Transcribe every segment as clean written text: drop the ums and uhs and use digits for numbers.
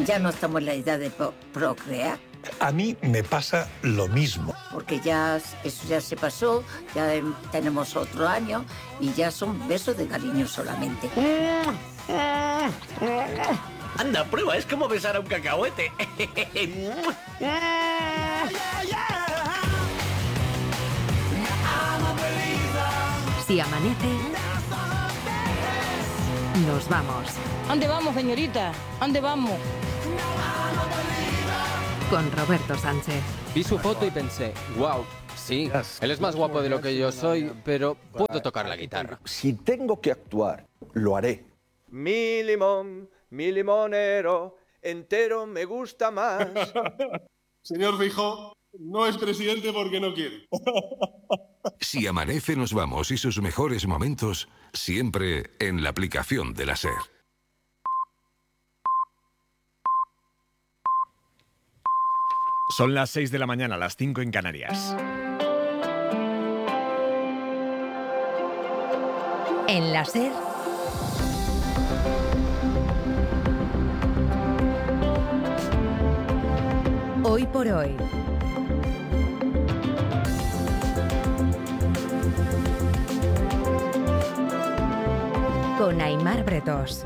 Ya no estamos en la edad de procrear. A mí me pasa lo mismo. Porque ya eso ya se pasó, ya tenemos otro año y ya son besos de cariño solamente. Anda, prueba, es como besar a un cacahuete. Si amanece, nos vamos. ¿Dónde vamos, señorita? ¿Dónde vamos? Con Roberto Sánchez. Vi su foto y pensé, wow, sí, él es más guapo de lo que yo soy, pero puedo tocar la guitarra. Si tengo que actuar, lo haré. Mi limonero, entero me gusta más. Señor Feijóo, no es presidente porque no quiere. Si amanece, nos vamos y sus mejores momentos siempre en la aplicación de la SER. Son las 6 de la mañana, las 5 en Canarias. En la SER, hoy por hoy. Con Aimar Bretos.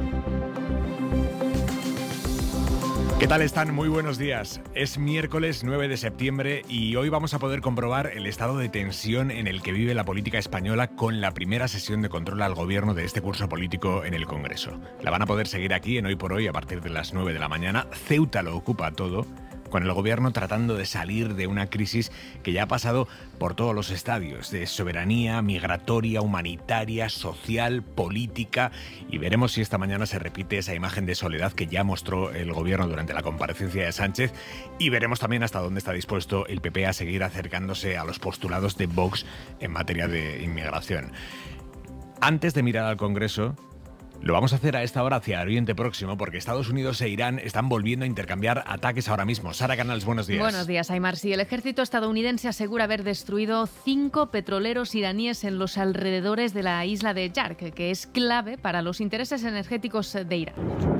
¿Qué tal están? Muy buenos días. Es miércoles 9 de septiembre y hoy vamos a poder comprobar el estado de tensión en el que vive la política española con la primera sesión de control al gobierno de este curso político en el Congreso. La van a poder seguir aquí en Hoy por Hoy a partir de las 9 de la mañana. Ceuta lo ocupa todo, con el gobierno tratando de salir de una crisis que ya ha pasado por todos los estadios, de soberanía, migratoria, humanitaria, social, política, y veremos si esta mañana se repite esa imagen de soledad que ya mostró el gobierno durante la comparecencia de Sánchez, y veremos también hasta dónde está dispuesto el PP a seguir acercándose a los postulados de Vox en materia de inmigración. Antes de mirar al Congreso, lo vamos a hacer a esta hora hacia Oriente Próximo, porque Estados Unidos e Irán están volviendo a intercambiar ataques ahora mismo. Sara Canals, buenos días. Buenos días, Aimar. Sí, el ejército estadounidense asegura haber destruido 5 petroleros iraníes en los alrededores de la isla de Yark, que es clave para los intereses energéticos de Irán.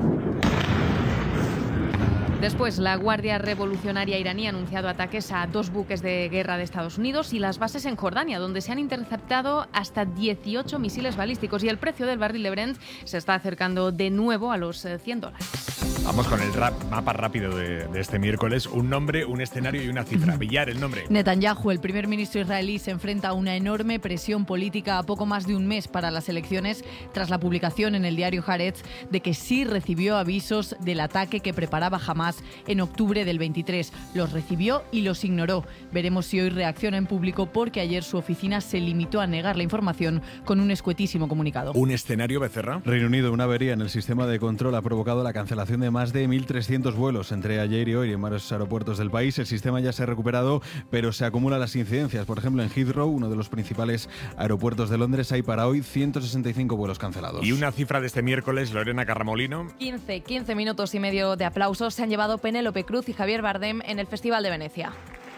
Después, la Guardia Revolucionaria iraní ha anunciado ataques a 2 buques de guerra de Estados Unidos y las bases en Jordania, donde se han interceptado hasta 18 misiles balísticos, y el precio del barril de Brent se está acercando de nuevo a los $100. Vamos con el mapa rápido de este miércoles. Un nombre, un escenario y una cifra. Villar, el nombre. Netanyahu, el primer ministro israelí, se enfrenta a una enorme presión política a poco más de un mes para las elecciones, tras la publicación en el diario Haaretz de que sí recibió avisos del ataque que preparaba Hamás en octubre del 23. Los recibió y los ignoró. Veremos si hoy reacciona en público, porque ayer su oficina se limitó a negar la información con un escuetísimo comunicado. ¿Un escenario, Becerra? Reino Unido, una avería en el sistema de control ha provocado la cancelación de más de 1.300 vuelos entre ayer y hoy en varios aeropuertos del país. El sistema ya se ha recuperado, pero se acumulan las incidencias. Por ejemplo, en Heathrow, uno de los principales aeropuertos de Londres, hay para hoy 165 vuelos cancelados. ¿Y una cifra de este miércoles, Lorena Carramolino? 15 minutos y medio de aplausos se han llevado Penélope Cruz y Javier Bardem en el Festival de Venecia.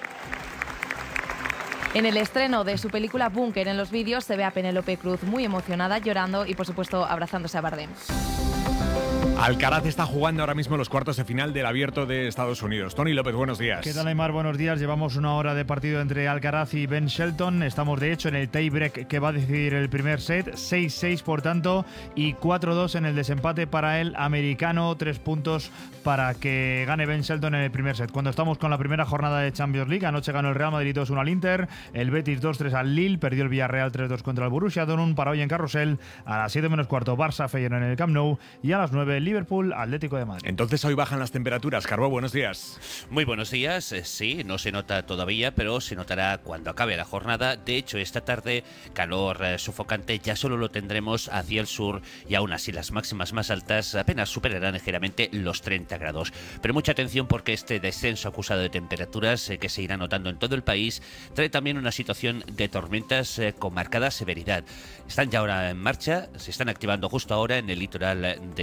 En el estreno de su película Búnker, en los vídeos se ve a Penélope Cruz muy emocionada, llorando y, por supuesto, abrazándose a Bardem. Alcaraz está jugando ahora mismo los cuartos de final del Abierto de Estados Unidos. Tony López, buenos días. ¿Qué tal, Aimar? Buenos días. Llevamos una hora de partido entre Alcaraz y Ben Shelton. Estamos, de hecho, en el tie-break que va a decidir el primer set. 6-6, por tanto, y 4-2 en el desempate para el americano. 3 puntos para que gane Ben Shelton en el primer set. Cuando estamos con la primera jornada de Champions League, anoche ganó el Real Madrid 2-1 al Inter, el Betis 2-3 al Lille, perdió el Villarreal 3-2 contra el Borussia Dortmund. Para hoy en Carrusel, a las 7 menos cuarto, Barça Feyenoord en el Camp Nou, y a las 9, Liverpool Atlético de Madrid. Entonces hoy bajan las temperaturas. Carbó, buenos días. Muy buenos días. Sí, no se nota todavía, pero se notará cuando acabe la jornada. De hecho, esta tarde, calor sofocante ya solo lo tendremos hacia el sur, y aún así las máximas más altas apenas superarán ligeramente los 30 grados. Pero mucha atención, porque este descenso acusado de temperaturas que se irá notando en todo el país trae también una situación de tormentas con marcada severidad. Están ya ahora en marcha, se están activando justo ahora en el litoral de Cataluña,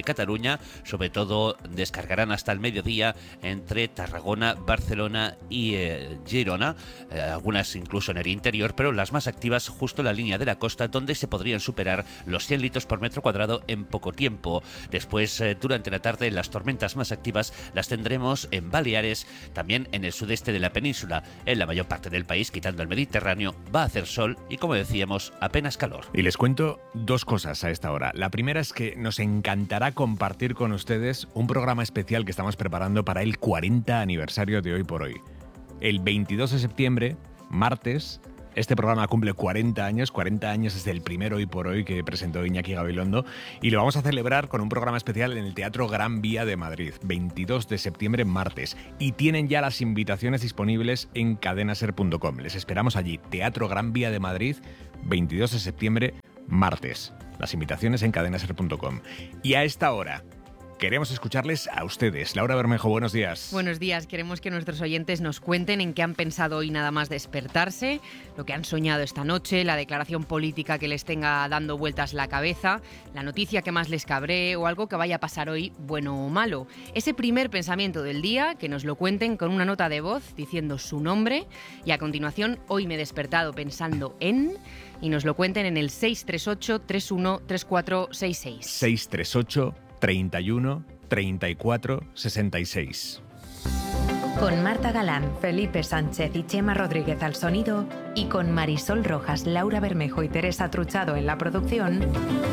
Cataluña. Sobre todo descargarán hasta el mediodía entre Tarragona, Barcelona y Girona, algunas incluso en el interior, pero las más activas justo en la línea de la costa, donde se podrían superar los 100 litros por metro cuadrado en poco tiempo. Después, durante la tarde, las tormentas más activas las tendremos en Baleares, también en el sudeste de la península. En la mayor parte del país, quitando el Mediterráneo, va a hacer sol y, como decíamos, apenas calor. Y les cuento dos cosas a esta hora. La primera es que nos encantará compartir con ustedes un programa especial que estamos preparando para el 40 aniversario de Hoy por Hoy. El 22 de septiembre, martes, este programa cumple 40 años desde el primer Hoy por Hoy que presentó Iñaki Gabilondo, y lo vamos a celebrar con un programa especial en el Teatro Gran Vía de Madrid, 22 de septiembre, martes. Y tienen ya las invitaciones disponibles en cadenaser.com. Les esperamos allí, Teatro Gran Vía de Madrid, 22 de septiembre, martes. Las invitaciones en cadenaser.com. Y a esta hora queremos escucharles a ustedes. Laura Bermejo, buenos días. Buenos días. Queremos que nuestros oyentes nos cuenten en qué han pensado hoy nada más despertarse, lo que han soñado esta noche, la declaración política que les tenga dando vueltas la cabeza, la noticia que más les cabree o algo que vaya a pasar hoy, bueno o malo. Ese primer pensamiento del día, que nos lo cuenten con una nota de voz diciendo su nombre, y a continuación, hoy me he despertado pensando en... y nos lo cuenten en el 638 31 3466. 638 31 34 66. Con Marta Galán, Felipe Sánchez y Chema Rodríguez al sonido, y con Marisol Rojas, Laura Bermejo y Teresa Truchado en la producción,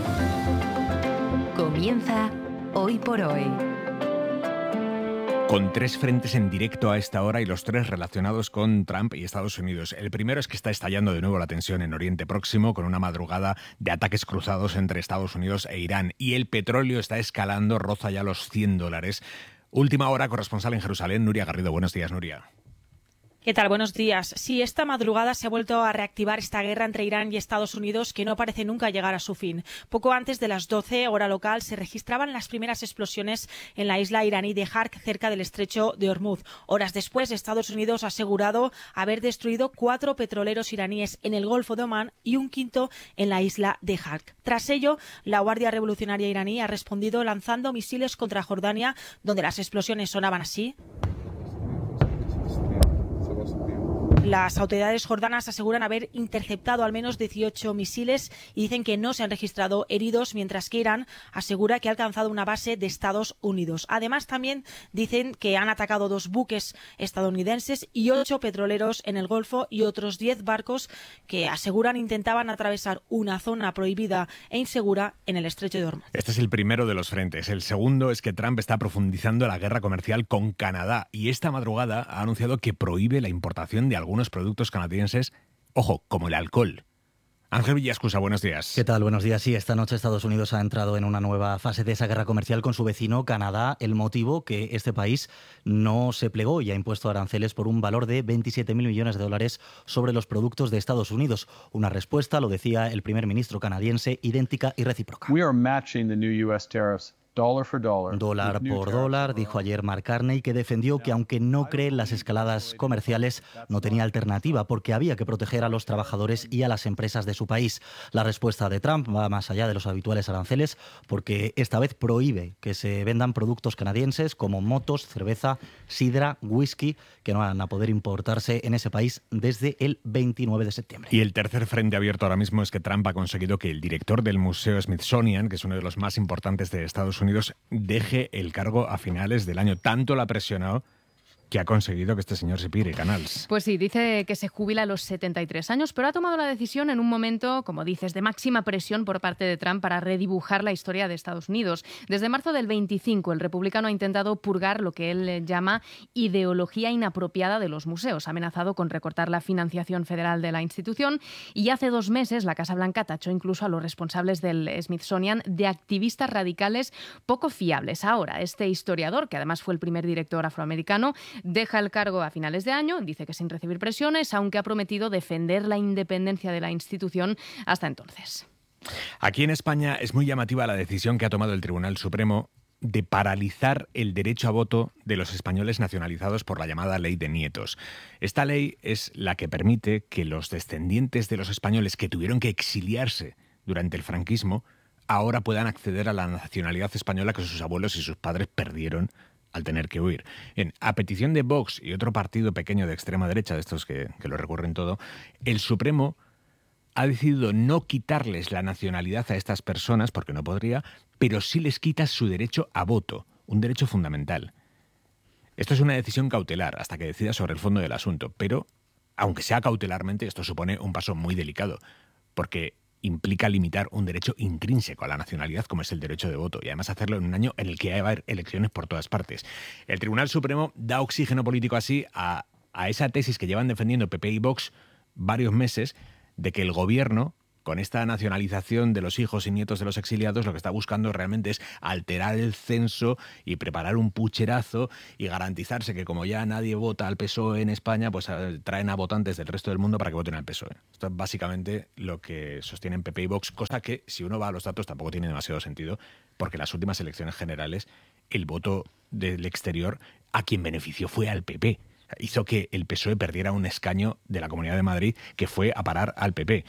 comienza Hoy por Hoy. Con tres frentes en directo a esta hora y los tres relacionados con Trump y Estados Unidos. El primero es que está estallando de nuevo la tensión en Oriente Próximo con una madrugada de ataques cruzados entre Estados Unidos e Irán. Y el petróleo está escalando, roza ya los $100. Última hora, corresponsal en Jerusalén, Nuria Garrido. Buenos días, Nuria. ¿Qué tal? Buenos días. Sí, esta madrugada se ha vuelto a reactivar esta guerra entre Irán y Estados Unidos que no parece nunca llegar a su fin. Poco antes de las 12 hora local se registraban las primeras explosiones en la isla iraní de Hark, cerca del estrecho de Hormuz. Horas después, Estados Unidos ha asegurado haber destruido 4 petroleros iraníes en el Golfo de Omán y un quinto en la isla de Hark. Tras ello, la Guardia Revolucionaria iraní ha respondido lanzando misiles contra Jordania, donde las explosiones sonaban así. Las autoridades jordanas aseguran haber interceptado al menos 18 misiles y dicen que no se han registrado heridos, mientras que Irán asegura que ha alcanzado una base de Estados Unidos. Además, también dicen que han atacado 2 buques estadounidenses y 8 petroleros en el Golfo y otros 10 barcos que aseguran intentaban atravesar una zona prohibida e insegura en el estrecho de Hormuz. Este es el primero de los frentes. El segundo es que Trump está profundizando la guerra comercial con Canadá y esta madrugada ha anunciado que prohíbe la importación de algunos productos canadienses, ojo, como el alcohol. Ángel Villascusa, buenos días. ¿Qué tal? Buenos días. Sí, esta noche Estados Unidos ha entrado en una nueva fase de esa guerra comercial con su vecino Canadá. El motivo, que este país no se plegó y ha impuesto aranceles por un valor de $27.000 millones sobre los productos de Estados Unidos. Una respuesta, lo decía el primer ministro canadiense, idéntica y recíproca. We are matching the new US tariffs. Dólar por dólar, dijo ayer Mark Carney, que defendió que aunque no cree en las escaladas comerciales, no tenía alternativa porque había que proteger a los trabajadores y a las empresas de su país. La respuesta de Trump va más allá de los habituales aranceles porque esta vez prohíbe que se vendan productos canadienses como motos, cerveza, sidra, whisky, que no van a poder importarse en ese país desde el 29 de septiembre. Y el tercer frente abierto ahora mismo es que Trump ha conseguido que el director del Museo Smithsonian, que es uno de los más importantes de Estados Unidos, deje el cargo a finales del año. Tanto la ha presionado que ha conseguido que este señor se pire, Canals. Pues sí, dice que se jubila a los 73 años, pero ha tomado la decisión en un momento, como dices, de máxima presión por parte de Trump para redibujar la historia de Estados Unidos. Desde marzo del 25, el republicano ha intentado purgar lo que él llama ideología inapropiada de los museos. Ha amenazado con recortar la financiación federal de la institución y hace 2 meses la Casa Blanca tachó incluso a los responsables del Smithsonian de activistas radicales poco fiables. Ahora, este historiador, que además fue el primer director afroamericano, deja el cargo a finales de año, dice que sin recibir presiones, aunque ha prometido defender la independencia de la institución hasta entonces. Aquí en España es muy llamativa la decisión que ha tomado el Tribunal Supremo de paralizar el derecho a voto de los españoles nacionalizados por la llamada Ley de Nietos. Esta ley es la que permite que los descendientes de los españoles que tuvieron que exiliarse durante el franquismo ahora puedan acceder a la nacionalidad española que sus abuelos y sus padres perdieron al tener que huir. A petición de Vox y otro partido pequeño de extrema derecha, de estos que lo recurren todo, el Supremo ha decidido no quitarles la nacionalidad a estas personas, porque no podría, pero sí les quita su derecho a voto, un derecho fundamental. Esto es una decisión cautelar hasta que decida sobre el fondo del asunto, pero, aunque sea cautelarmente, esto supone un paso muy delicado, porque implica limitar un derecho intrínseco a la nacionalidad como es el derecho de voto, y además hacerlo en un año en el que va a haber elecciones por todas partes. El Tribunal Supremo da oxígeno político así a esa tesis que llevan defendiendo PP y Vox varios meses, de que el gobierno, con esta nacionalización de los hijos y nietos de los exiliados, lo que está buscando realmente es alterar el censo y preparar un pucherazo y garantizarse que, como ya nadie vota al PSOE en España, pues traen a votantes del resto del mundo para que voten al PSOE. Esto es básicamente lo que sostienen PP y Vox, cosa que, si uno va a los datos, tampoco tiene demasiado sentido, porque en las últimas elecciones generales el voto del exterior a quien benefició fue al PP. Hizo que el PSOE perdiera un escaño de la Comunidad de Madrid que fue a parar al PP.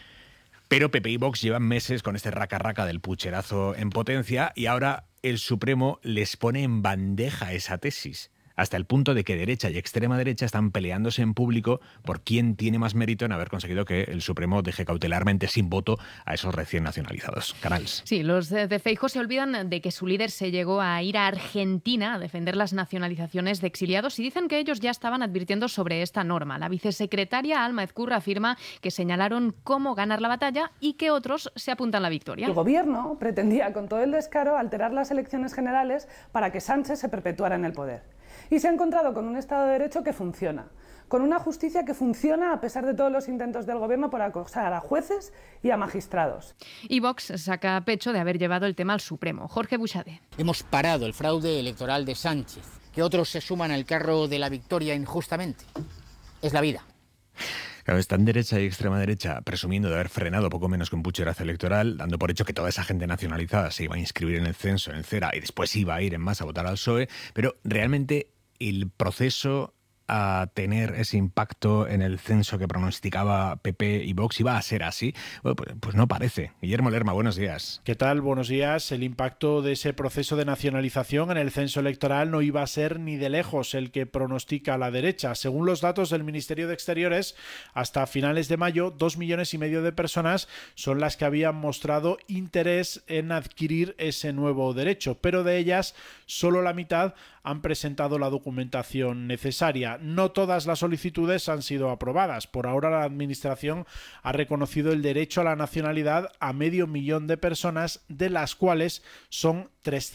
Pero PP y Vox llevan meses con este raca-raca del pucherazo en potencia y ahora el Supremo les pone en bandeja esa tesis, hasta el punto de que derecha y extrema derecha están peleándose en público por quién tiene más mérito en haber conseguido que el Supremo deje cautelarmente sin voto a esos recién nacionalizados. Canals. Sí, los de Feijóo se olvidan de que su líder se llegó a ir a Argentina a defender las nacionalizaciones de exiliados y dicen que ellos ya estaban advirtiendo sobre esta norma. La vicesecretaria Alma Ezcurra afirma que señalaron cómo ganar la batalla y que otros se apuntan la victoria. El gobierno pretendía con todo el descaro alterar las elecciones generales para que Sánchez se perpetuara en el poder. Y se ha encontrado con un Estado de Derecho que funciona, con una justicia que funciona a pesar de todos los intentos del gobierno por acosar a jueces y a magistrados. Y Vox saca pecho de haber llevado el tema al Supremo. Jorge Buxade. Hemos parado el fraude electoral de Sánchez, que otros se suman al carro de la victoria injustamente. Es la vida. Claro, están derecha y extrema derecha presumiendo de haber frenado poco menos que un pucherazo electoral, dando por hecho que toda esa gente nacionalizada se iba a inscribir en el censo, en el CERA, y después iba a ir en masa a votar al PSOE, pero realmente el proceso a tener ese impacto en el censo que pronosticaba PP y Vox iba a ser así? Bueno, pues no parece. Guillermo Lerma, buenos días. ¿Qué tal? Buenos días. El impacto de ese proceso de nacionalización en el censo electoral no iba a ser ni de lejos el que pronostica la derecha. Según los datos del Ministerio de Exteriores, hasta finales de mayo, 2,5 millones de personas son las que habían mostrado interés en adquirir ese nuevo derecho, pero de ellas solo la mitad han presentado la documentación necesaria. No todas las solicitudes han sido aprobadas. Por ahora la Administración ha reconocido el derecho a la nacionalidad a 500,000 de personas, de las cuales son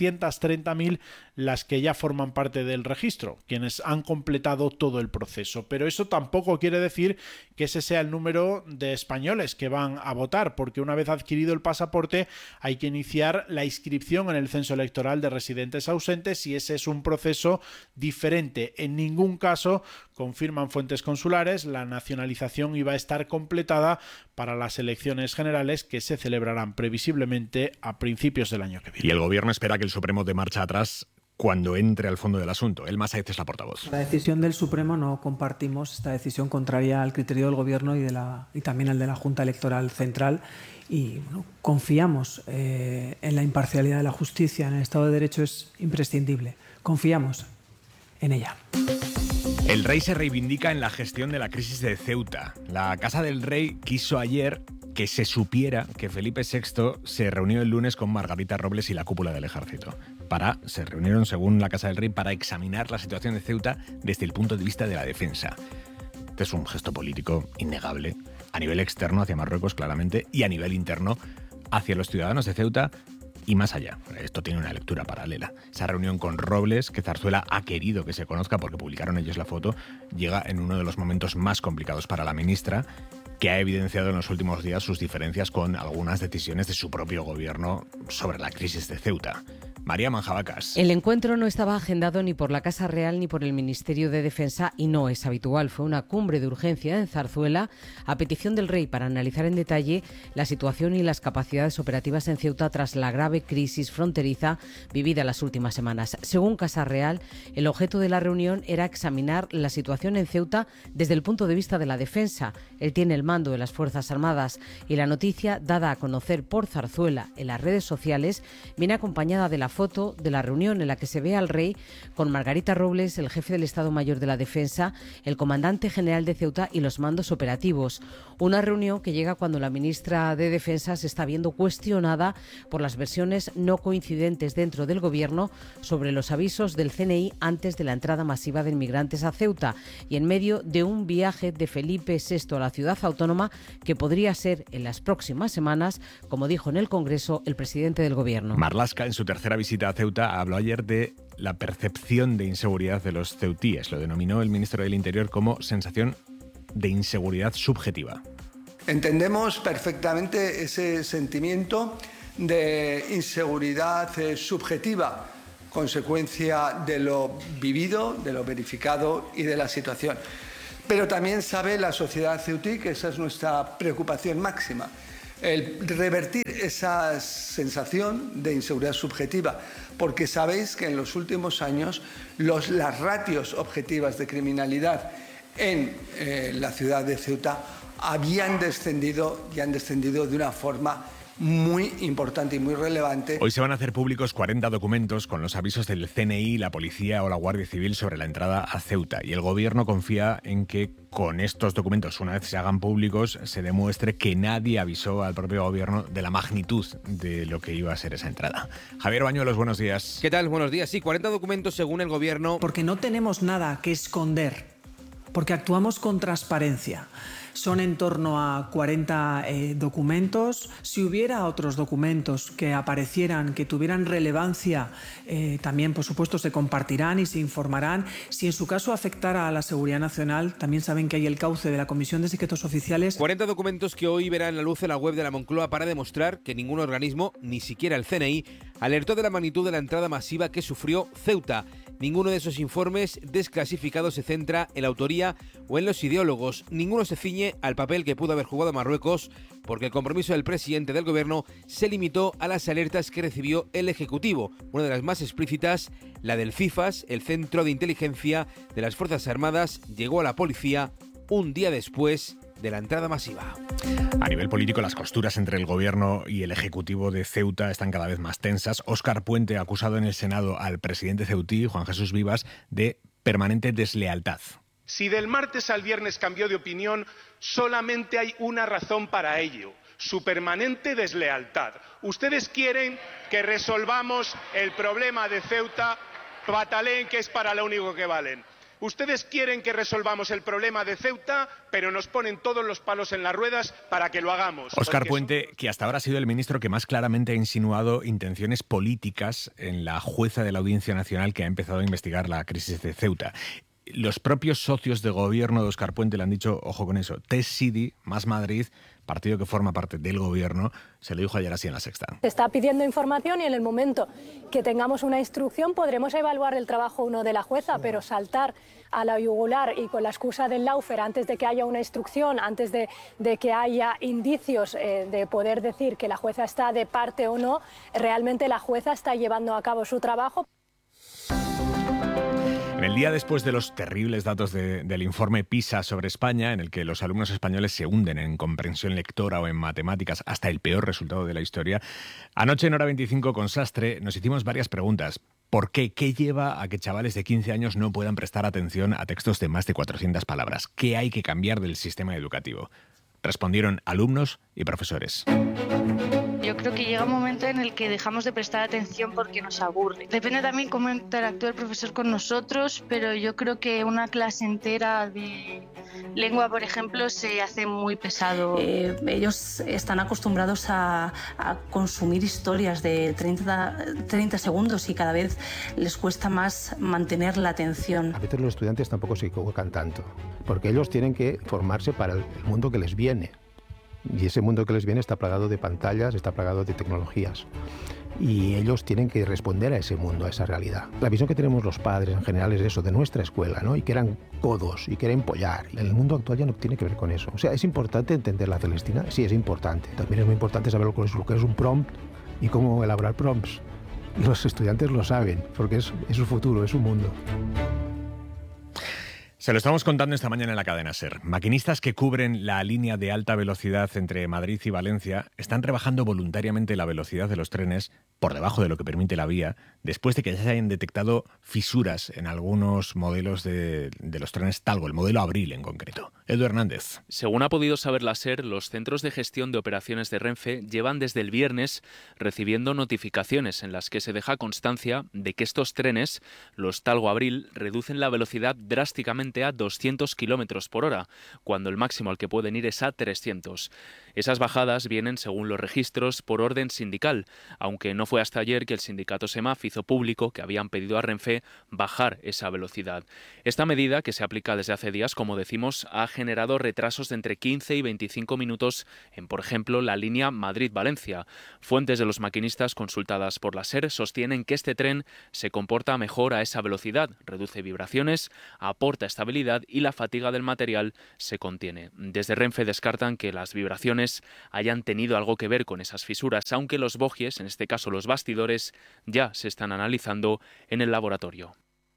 330.000 las que ya forman parte del registro, quienes han completado todo el proceso. Pero eso tampoco quiere decir que ese sea el número de españoles que van a votar, porque una vez adquirido el pasaporte hay que iniciar la inscripción en el censo electoral de residentes ausentes, y ese es un proceso diferente. En ningún caso, confirman fuentes consulares, la nacionalización iba a estar completada para las elecciones generales que se celebrarán previsiblemente a principios del año que viene. Y el gobierno espera que el Supremo dé marcha atrás cuando entre al fondo del asunto. Elma Sáez es la portavoz. La decisión del Supremo no compartimos, esta decisión contraria al criterio del Gobierno y también al de la Junta Electoral Central, y bueno, confiamos en la imparcialidad de la justicia, en el Estado de Derecho es imprescindible. Confiamos en ella. El rey se reivindica en la gestión de la crisis de Ceuta. La Casa del Rey quiso ayer que se supiera que Felipe VI se reunió el lunes con Margarita Robles y la cúpula del ejército. Se reunieron, según la Casa del Rey, para examinar la situación de Ceuta desde el punto de vista de la defensa. Este es un gesto político innegable, a nivel externo hacia Marruecos, claramente, y a nivel interno hacia los ciudadanos de Ceuta y más allá. Esto tiene una lectura paralela. Esa reunión con Robles, que Zarzuela ha querido que se conozca porque publicaron ellos la foto, llega en uno de los momentos más complicados para la ministra, que ha evidenciado en los últimos días sus diferencias con algunas decisiones de su propio gobierno sobre la crisis de Ceuta. María Manjabacas. El encuentro no estaba agendado ni por la Casa Real ni por el Ministerio de Defensa y no es habitual. Fue una cumbre de urgencia en Zarzuela a petición del rey para analizar en detalle la situación y las capacidades operativas en Ceuta tras la grave crisis fronteriza vivida las últimas semanas. Según Casa Real, el objeto de la reunión era examinar la situación en Ceuta desde el punto de vista de la defensa. Él tiene el mando de las Fuerzas Armadas y la noticia, dada a conocer por Zarzuela en las redes sociales, viene acompañada de la foto de la reunión en la que se ve al rey con Margarita Robles, el jefe del Estado Mayor de la Defensa, el comandante general de Ceuta y los mandos operativos. Una reunión que llega cuando la ministra de Defensa se está viendo cuestionada por las versiones no coincidentes dentro del gobierno sobre los avisos del CNI antes de la entrada masiva de inmigrantes a Ceuta y en medio de un viaje de Felipe VI a la ciudad autónoma que podría ser en las próximas semanas, como dijo en el Congreso el presidente del gobierno. Marlaska, en su tercera visita a Ceuta, habló ayer de la percepción de inseguridad de los ceutíes. Lo denominó el ministro del Interior como sensación de inseguridad subjetiva. Entendemos perfectamente ese sentimiento de inseguridad subjetiva, consecuencia de lo vivido, de lo verificado y de la situación. Pero también sabe la sociedad ceutí que esa es nuestra preocupación máxima. El revertir esa sensación de inseguridad subjetiva, porque sabéis que en los últimos años las ratios objetivas de criminalidad en la ciudad de Ceuta habían descendido y han descendido de una forma muy importante y muy relevante. Hoy se van a hacer públicos 40 documentos con los avisos del CNI, la Policía o la Guardia Civil sobre la entrada a Ceuta. Y el Gobierno confía en que con estos documentos, una vez se hagan públicos, se demuestre que nadie avisó al propio Gobierno de la magnitud de lo que iba a ser esa entrada. Javier Bañuelos, buenos días. ¿Qué tal? Buenos días. Sí, 40 documentos según el Gobierno. Porque no tenemos nada que esconder, porque actuamos con transparencia. Son en torno a 40 documentos. Si hubiera otros documentos que aparecieran, que tuvieran relevancia, también, por supuesto, se compartirán y se informarán. Si en su caso afectara a la seguridad nacional, también saben que hay el cauce de la Comisión de Secretos Oficiales. 40 documentos que hoy verán la luz en la web de la Moncloa para demostrar que ningún organismo, ni siquiera el CNI, alertó de la magnitud de la entrada masiva que sufrió Ceuta. Ninguno de esos informes desclasificados se centra en la autoría o en los ideólogos. Ninguno se ciñe al papel que pudo haber jugado Marruecos, porque el compromiso del presidente del gobierno se limitó a las alertas que recibió el Ejecutivo. Una de las más explícitas, la del CIFAS, el Centro de Inteligencia de las Fuerzas Armadas, llegó a la policía un día después de la entrada masiva. A nivel político, las costuras entre el Gobierno y el Ejecutivo de Ceuta están cada vez más tensas. Óscar Puente ha acusado en el Senado al presidente ceutí, Juan Jesús Vivas, de permanente deslealtad. Si del martes al viernes cambió de opinión, solamente hay una razón para ello: su permanente deslealtad. Ustedes quieren que resolvamos el problema de Ceuta, pataleen que es para lo único que valen. Ustedes quieren que resolvamos el problema de Ceuta, pero nos ponen todos los palos en las ruedas para que lo hagamos. Óscar Puente, que hasta ahora ha sido el ministro que más claramente ha insinuado intenciones políticas en la jueza de la Audiencia Nacional que ha empezado a investigar la crisis de Ceuta. Los propios socios de gobierno de Óscar Puente le han dicho, ojo con eso, TES-SIDI más Madrid, partido que forma parte del gobierno, se lo dijo ayer así en La Sexta. Se está pidiendo información y en el momento que tengamos una instrucción podremos evaluar el trabajo de la jueza, pero saltar a la yugular y con la excusa del lawfare antes de que haya una instrucción, antes de que haya indicios de poder decir que la jueza está de parte o no, realmente la jueza está llevando a cabo su trabajo. En el día después de los terribles datos del informe PISA sobre España, en el que los alumnos españoles se hunden en comprensión lectora o en matemáticas hasta el peor resultado de la historia, anoche en Hora 25 con Sastre nos hicimos varias preguntas. ¿Por qué? ¿Qué lleva a que chavales de 15 años no puedan prestar atención a textos de más de 400 palabras? ¿Qué hay que cambiar del sistema educativo? Respondieron alumnos y profesores. Yo creo que llega un momento en el que dejamos de prestar atención porque nos aburre. Depende también cómo interactúa el profesor con nosotros, pero yo creo que una clase entera de lengua, por ejemplo, se hace muy pesado. Ellos están acostumbrados a consumir historias de 30 segundos y cada vez les cuesta más mantener la atención. A veces los estudiantes tampoco se equivocan tanto, porque ellos tienen que formarse para el mundo que les viene. Y ese mundo que les viene está plagado de pantallas, está plagado de tecnologías. y ellos tienen que responder a ese mundo, a esa realidad. La visión que tenemos los padres en general es eso, de nuestra escuela, ¿no? Y que eran codos y que era empollar. El mundo actual ya no tiene que ver con eso. O sea, ¿es importante entender la Celestina? Sí, es importante. También es muy importante saber lo que es un prompt y cómo elaborar prompts. Y los estudiantes lo saben, porque es su futuro, es su mundo. Se lo estamos contando esta mañana en la cadena SER. Maquinistas que cubren la línea de alta velocidad entre Madrid y Valencia están rebajando voluntariamente la velocidad de los trenes por debajo de lo que permite la vía, después de que ya se hayan detectado fisuras en algunos modelos de los trenes Talgo, el modelo Abril en concreto. Edu Hernández. Según ha podido saber la SER, los centros de gestión de operaciones de Renfe llevan desde el viernes recibiendo notificaciones en las que se deja constancia de que estos trenes, los Talgo Abril, reducen la velocidad drásticamente a 200 kilómetros por hora, cuando el máximo al que pueden ir es a 300. Esas bajadas vienen, según los registros, por orden sindical, aunque no fue hasta ayer que el sindicato SEMAF hizo público que habían pedido a Renfe bajar esa velocidad. Esta medida, que se aplica desde hace días, como decimos, ha generado retrasos de entre 15 y 25 minutos en, por ejemplo, la línea Madrid-Valencia. Fuentes de los maquinistas consultadas por la SER sostienen que este tren se comporta mejor a esa velocidad, reduce vibraciones, aporta estabilidad y la fatiga del material se contiene. Desde Renfe descartan que las vibraciones hayan tenido algo que ver con esas fisuras, aunque los bogies, en este caso los bastidores, ya se están analizando en el laboratorio.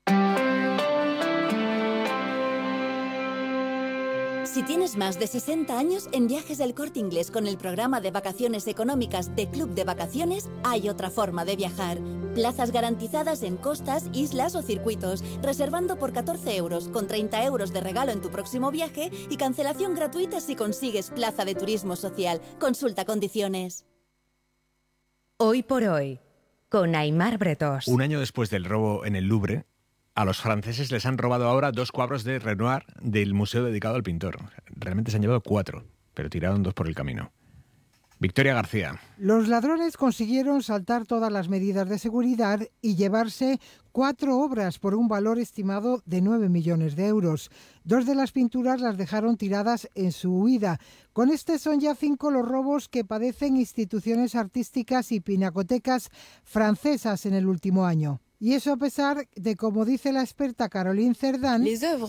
Si tienes más de 60 años, en Viajes del Corte Inglés con el programa de vacaciones económicas de Club de Vacaciones hay otra forma de viajar. Plazas garantizadas en costas, islas o circuitos, reservando por 14 euros, con 30 euros de regalo en tu próximo viaje y cancelación gratuita si consigues plaza de turismo social. Consulta condiciones. Hoy por hoy, con Aimar Bretos. Un año después del robo en el Louvre, a los franceses les han robado ahora 2 cuadros de Renoir del museo dedicado al pintor. Realmente se han llevado 4, pero tiraron 2 por el camino. Victoria García. Los ladrones consiguieron saltar todas las medidas de seguridad y llevarse 4 obras por un valor estimado de 9 millones de euros. 2 de las pinturas las dejaron tiradas en su huida. Con este son ya 5 los robos que padecen instituciones artísticas y pinacotecas francesas en el último año. Y eso a pesar de, como dice la experta Caroline Cerdán,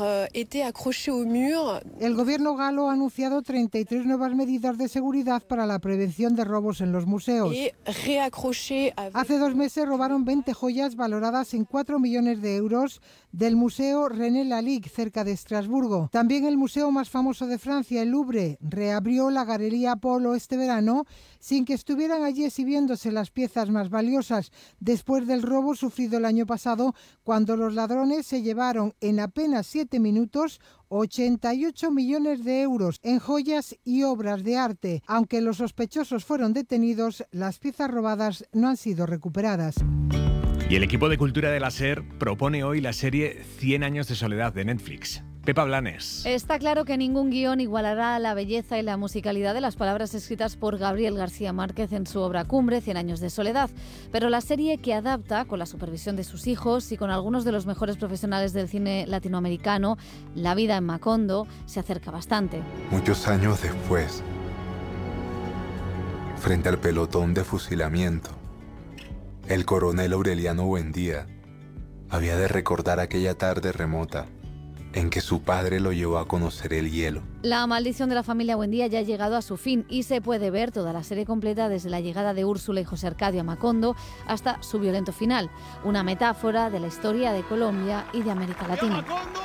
el gobierno galo ha anunciado 33 nuevas medidas de seguridad para la prevención de robos en los museos. Hace 2 meses robaron 20 joyas valoradas en 4 millones de euros del Museo René Lalique, cerca de Estrasburgo. También el museo más famoso de Francia, el Louvre, reabrió la Galería Apolo este verano sin que estuvieran allí exhibiéndose las piezas más valiosas, después del robo sufrido el año pasado, cuando los ladrones se llevaron en apenas 7 minutos 88 millones de euros en joyas y obras de arte. Aunque los sospechosos fueron detenidos, las piezas robadas no han sido recuperadas. Y el equipo de cultura de la SER propone hoy la serie 100 años de soledad de Netflix. Pepa Blanes. Está claro que ningún guión igualará la belleza y la musicalidad de las palabras escritas por Gabriel García Márquez en su obra cumbre, 100 años de soledad. Pero la serie, que adapta con la supervisión de sus hijos y con algunos de los mejores profesionales del cine latinoamericano, La vida en Macondo, se acerca bastante. Muchos años después, frente al pelotón de fusilamiento, el coronel Aureliano Buendía había de recordar aquella tarde remota en que su padre lo llevó a conocer el hielo. La maldición de la familia Buendía ya ha llegado a su fin y se puede ver toda la serie completa desde la llegada de Úrsula y José Arcadio a Macondo hasta su violento final, una metáfora de la historia de Colombia y de América Latina.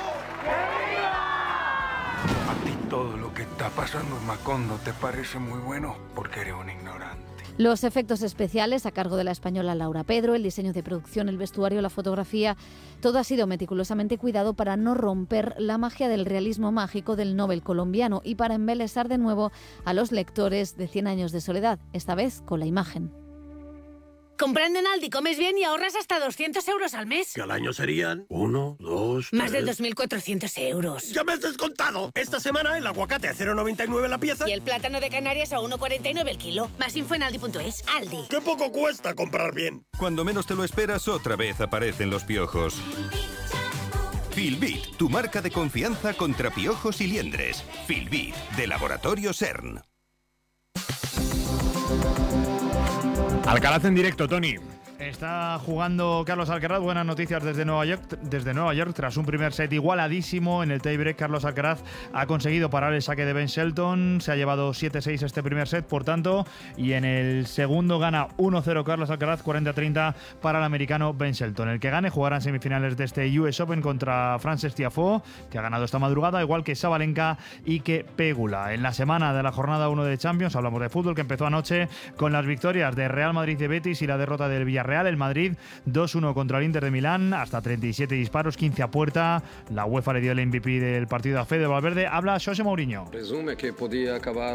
A ti todo lo que está pasando en Macondo te parece muy bueno porque eres un ignorante. Los efectos especiales a cargo de la española Laura Pedro, el diseño de producción, el vestuario, la fotografía, todo ha sido meticulosamente cuidado para no romper la magia del realismo mágico del Nobel colombiano y para embelesar de nuevo a los lectores de 100 años de soledad, esta vez con la imagen. Comprando en Aldi comes bien y ahorras hasta 200 euros al mes. Que al año serían 1, 2, 3... Más de 2.400 euros. ¡Ya me has descontado! Esta semana el aguacate a 0,99 la pieza. Y el plátano de Canarias a 1,49 el kilo. Más info en aldi.es. Aldi. ¡Qué poco cuesta comprar bien! Cuando menos te lo esperas, otra vez aparecen los piojos. Filbit, tu marca de confianza contra piojos y liendres. Filbit, de Laboratorio CERN. Alcaraz en directo, Tony. Está jugando Carlos Alcaraz. Buenas noticias desde Nueva York. Tras un primer set igualadísimo en el tiebreak, Carlos Alcaraz ha conseguido parar el saque de Ben Shelton. Se ha llevado 7-6 este primer set, por tanto, y en el segundo gana 1-0 Carlos Alcaraz, 40-30 para el americano Ben Shelton. El que gane jugará en semifinales de este US Open contra Frances Tiafoe, que ha ganado esta madrugada, igual que Sabalenka y que Pegula. En la semana de la jornada 1 de Champions hablamos de fútbol, que empezó anoche con las victorias de Real Madrid y Betis y la derrota del Villarreal. El Madrid 2-1 contra el Inter de Milán, hasta 37 disparos, 15 a puerta. La UEFA le dio el MVP del partido a Fede Valverde. Habla José Mourinho. Presume que podía acabar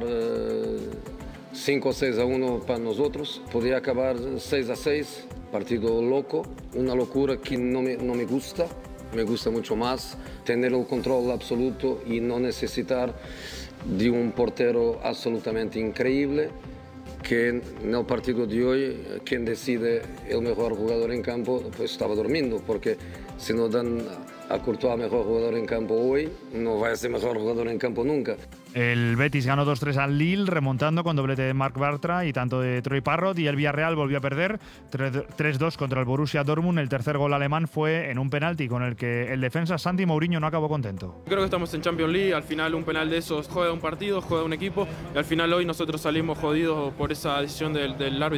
5-6-1 para nosotros, podía acabar 6-6, partido loco, una locura que no me gusta. Me gusta mucho más tener el control absoluto y no necesitar de un portero absolutamente increíble, que en el partido de hoy quien decide el mejor jugador en campo pues estaba durmiendo, porque si no dan a Courtois mejor jugador en campo hoy, no va a ser mejor jugador en campo nunca. El Betis ganó 2-3 al Lille, remontando con doblete de Marc Bartra y tanto de Troy Parrott, y el Villarreal volvió a perder 3-2 contra el Borussia Dortmund. El tercer gol alemán fue en un penalti con el que el defensa Santi Mourinho no acabó contento. Creo que estamos en Champions League, al final un penal de esos juega un partido, juega un equipo, y al final hoy nosotros salimos jodidos por esa decisión del árbitro.